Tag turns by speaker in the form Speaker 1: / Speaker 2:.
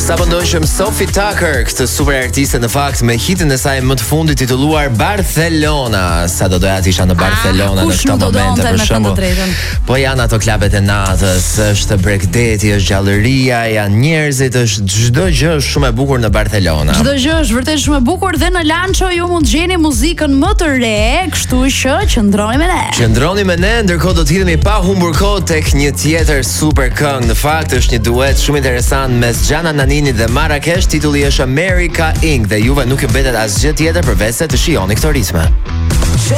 Speaker 1: Sa po ndoshëm Sophie Tucker, këtë super artiste në fakt me hitin e saj më të fundit titulluar Barcelona. Sa do doja të isha në Barcelona në këtë moment për shembull. Po janë ato klubet e natës, është bregdeti, është gjallëria, janë njerëzit, është çdo gjë është shumë e bukur në Barcelona.
Speaker 2: Çdo gjë është vërtet shumë e bukur dhe në Lancho ju mund të gjeni muzikën më të re, kështu që qëndroni me ne.
Speaker 1: Qëndroni me ne, ndërkohë do të hidhemi pa humbur kohë tek një tjetër super këngë. Në fakt është një duet shumë interesant mes Gianna Nannini dhe Marrakesh, titulli është America Inc. dhe juve nuk ju mbetet asgjë tjetër përveç se të shihoni këto ritme.